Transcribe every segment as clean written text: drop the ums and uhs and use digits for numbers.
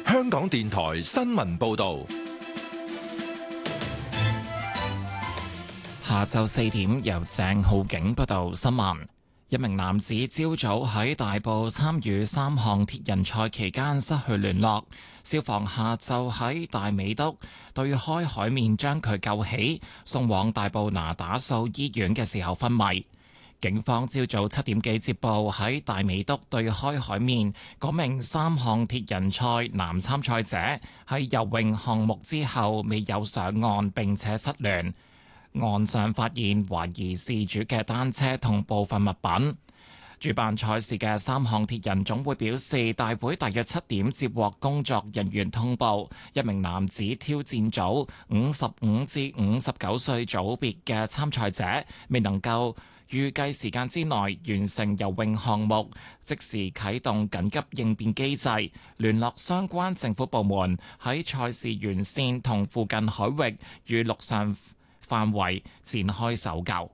香港電台新聞報道。 下晝4點，由鄭浩景報道新聞。一名男子朝早喺大埔參與3項鐵人賽期間失去聯絡，消防下晝喺大美督對開海面將佢救起，送往大埔那打素醫院嘅時候昏迷。警方朝早7點幾接報喺大美督對開海面嗰名3項鐵人賽男參賽者喺游泳項目之後未有上岸並且失聯。岸上發現懷疑事主嘅單車同部分物品。主辦賽事嘅3項鐵人總會表示，大會大約7點接獲工作人員通報，一名男子挑戰組55至59歲組別嘅參賽者未能夠預計時間之內完成游泳項目，即時啟動緊急應變機制，聯絡相關政府部門喺賽事沿線同附近海域與陸上範圍展開搜救。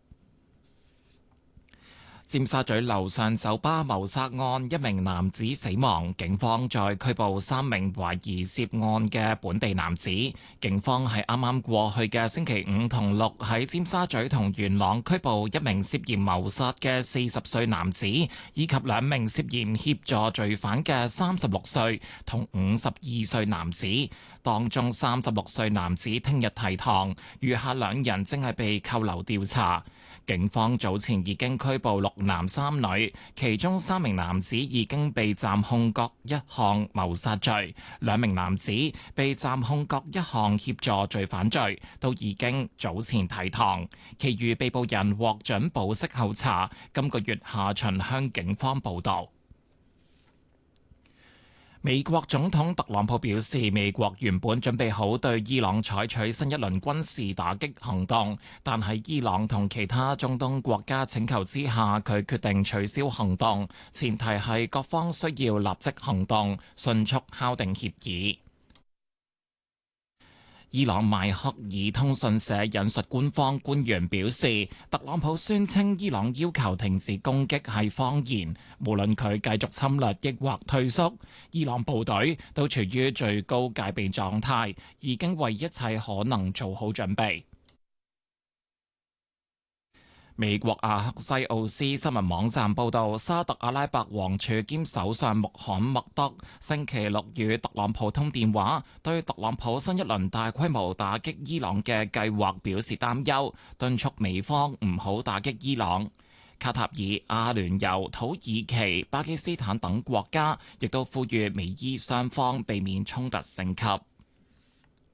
尖沙咀樓上酒吧謀殺案，一名男子死亡，警方再拘捕3名懷疑涉案嘅本地男子。警方喺啱啱過去嘅星期5同6喺尖沙咀同元朗拘捕一名涉嫌謀殺嘅40歲男子，以及2名涉嫌協助罪犯嘅36歲同52歲男子。當中36歲男子聽日提堂，餘下2人正係被扣留調查。警方早前已經拘捕6男3女，其中3名男子已經被暫控各一項謀殺罪，2名男子被暫控各一項協助罪犯罪，都已經早前提堂。其餘被捕人獲准保釋候查，今個月下旬向警方報到。美國總統特朗普表示，美國原本準備好對伊朗採取新一輪軍事打擊行動，但喺伊朗同其他中東國家請求之下，佢決定取消行動，前提係各方需要立即行動，迅速敲定協議。伊朗邁克爾通訊社引述官方官員表示，特朗普宣稱伊朗要求停止攻擊係謊言，無論佢繼續侵略抑或退縮，伊朗部隊都處於最高戒備狀態，已經為一切可能做好準備。美國阿克西奧斯新聞網站報導，沙特阿拉伯王儲兼首相穆罕默德星期6與特朗普通電話，對特朗普新一輪大規模打擊伊朗嘅計劃表示擔憂，敦促美方唔好打擊伊朗。卡塔爾、阿聯酋、土耳其、巴基斯坦等國家亦都呼籲美伊雙方避免衝突升級。